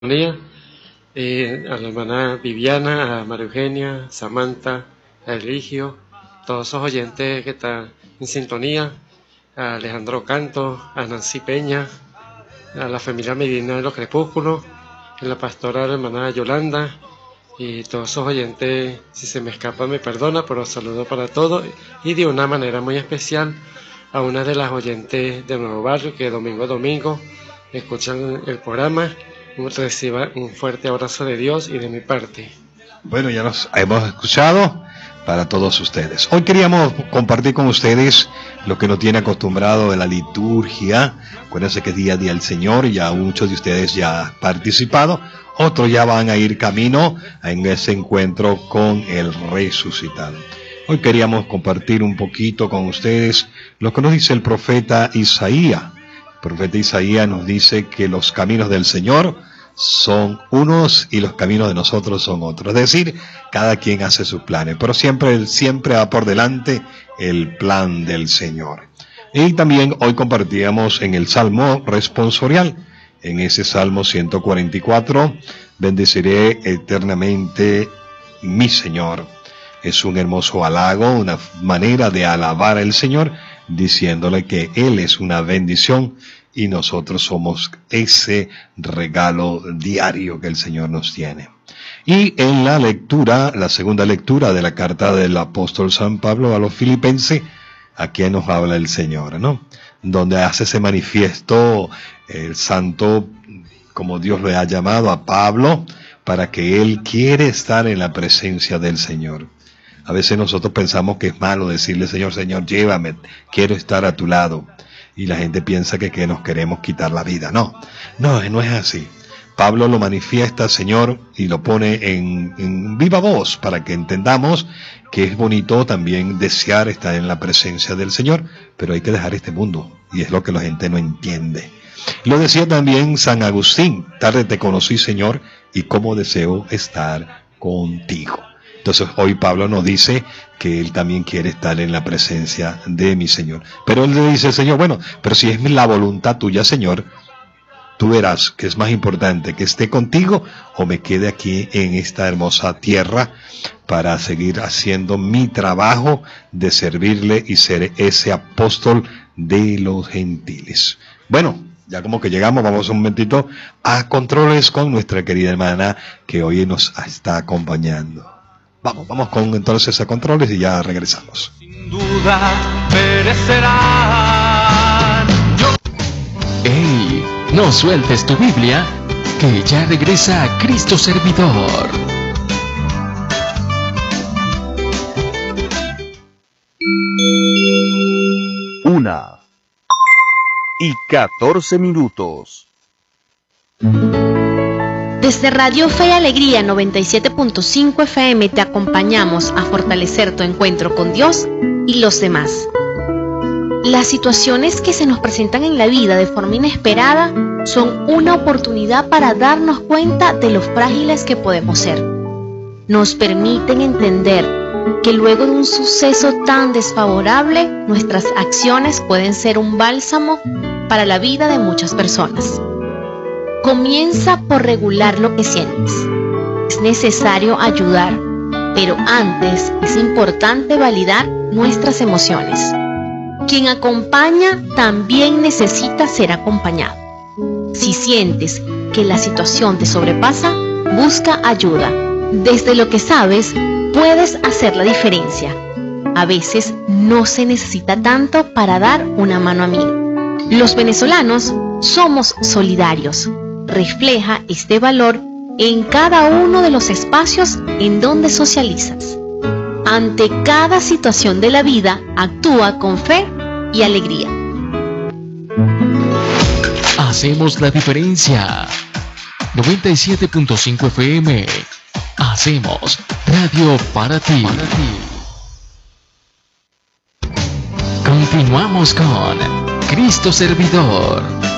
Día, a la hermana Viviana, a María Eugenia, Samantha, a Eligio, todos esos oyentes que están en sintonía, a Alejandro Canto, a Nancy Peña, a la familia Medina de los Crepúsculos, a la pastora la hermana Yolanda, y todos esos oyentes, si se me escapa me perdona, pero saludo para todos, y de una manera muy especial a una de las oyentes de Nuevo Barrio que domingo a domingo escuchan el programa. Reciba un fuerte abrazo de Dios y de mi parte. Bueno, ya nos hemos escuchado para todos ustedes. Hoy queríamos compartir con ustedes lo que nos tiene acostumbrado de la liturgia. Acuérdense que es día a día del Señor, ya muchos de ustedes ya han participado, otros ya van a ir camino en ese encuentro con el resucitado. Hoy queríamos compartir un poquito con ustedes lo que nos dice el profeta Isaías. El profeta Isaías nos dice que los caminos del Señor son unos y los caminos de nosotros son otros. Es decir, cada quien hace sus planes, pero siempre va por delante el plan del Señor. Y también hoy compartíamos en el Salmo responsorial, en ese Salmo 144, bendeciré eternamente mi Señor. Es un hermoso halago, una manera de alabar al Señor, diciéndole que Él es una bendición y nosotros somos ese regalo diario que el Señor nos tiene. Y en la lectura, la segunda lectura de la carta del apóstol San Pablo a los Filipenses, aquí nos habla el Señor, ¿no? Donde hace ese manifiesto el santo, como Dios le ha llamado a Pablo, para que él quiere estar en la presencia del Señor. A veces nosotros pensamos que es malo decirle, Señor, Señor, llévame, quiero estar a tu lado. Y la gente piensa que nos queremos quitar la vida. No es así. Pablo lo manifiesta, Señor, y lo pone en viva voz para que entendamos que es bonito también desear estar en la presencia del Señor, pero hay que dejar este mundo, y es lo que la gente no entiende. Lo decía también San Agustín, tarde te conocí, Señor, y cómo deseo estar contigo. Entonces hoy Pablo nos dice que él también quiere estar en la presencia de mi Señor. Pero él le dice, Señor, bueno, pero si es la voluntad tuya, Señor, tú verás que es más importante que esté contigo o me quede aquí en esta hermosa tierra para seguir haciendo mi trabajo de servirle y ser ese apóstol de los gentiles. Bueno, ya como que llegamos, vamos un momentito a controles con nuestra querida hermana que hoy nos está acompañando. Vamos con entonces a controles y ya regresamos. Sin duda perecerán. ¡Ey! No sueltes tu Biblia, que ya regresa Cristo Servidor. Una y 14 minutos. Desde Radio Fe y Alegría 97.5 FM te acompañamos a fortalecer tu encuentro con Dios y los demás. Las situaciones que se nos presentan en la vida de forma inesperada son una oportunidad para darnos cuenta de lo frágiles que podemos ser. Nos permiten entender que luego de un suceso tan desfavorable, nuestras acciones pueden ser un bálsamo para la vida de muchas personas. Comienza por regular lo que sientes. Es necesario ayudar, pero antes es importante validar nuestras emociones. Quien acompaña también necesita ser acompañado. Si sientes que la situación te sobrepasa, busca ayuda. Desde lo que sabes, puedes hacer la diferencia. A veces no se necesita tanto para dar una mano amiga. Los venezolanos somos solidarios. Refleja este valor en cada uno de los espacios en donde socializas. Ante cada situación de la vida, actúa con fe y alegría. Hacemos la diferencia. 97.5 FM. Hacemos radio para ti. Continuamos con Cristo Servidor.